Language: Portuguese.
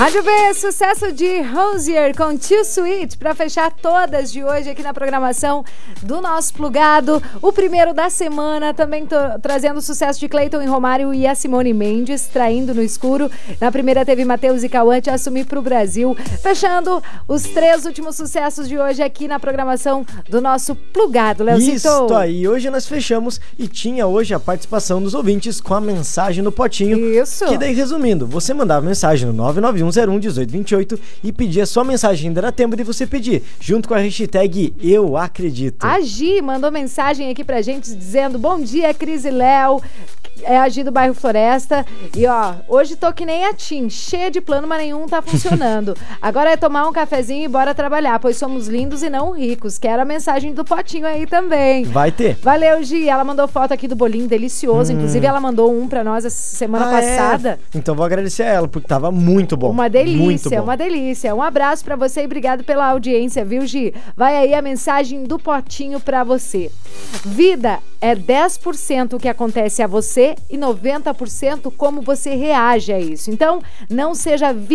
Rádio B, sucesso de Rosier com Too Sweet para fechar todas de hoje aqui na programação do nosso Plugado. O primeiro da semana, também trazendo o sucesso de Cleiton e Romário e a Simone Mendes, Traindo no Escuro. Na primeira teve Matheus e Cauã, Te Assumir pro Brasil. Fechando os 3 últimos sucessos de hoje aqui na programação do nosso Plugado, Leozito. Isso aí, hoje nós fechamos e tinha hoje a participação dos ouvintes com a mensagem no potinho. Isso. Que daí, resumindo, você mandava mensagem no 991011828 e pedia sua mensagem. Ainda era tempo de você pedir, junto com a hashtag Eu Acredito. A Gi mandou mensagem aqui pra gente dizendo: bom dia, Cris e Léo. É a Gi do bairro Floresta. E ó, hoje tô que nem a Tim, cheia de plano, mas nenhum tá funcionando. Agora é tomar um cafezinho e bora trabalhar, pois somos lindos e não ricos. Quero a mensagem do potinho aí também. Vai ter. Valeu, Gi. Ela mandou foto aqui do bolinho delicioso. Inclusive, ela mandou um pra nós essa semana passada. Então vou agradecer a ela, porque tava muito bom. Uma delícia, muito bom. Uma delícia. Um abraço pra você e obrigado pela audiência, viu, Gi? Vai aí a mensagem do potinho pra você. Vida é 10% o que acontece a você e 90% como você reage a isso. Então, não seja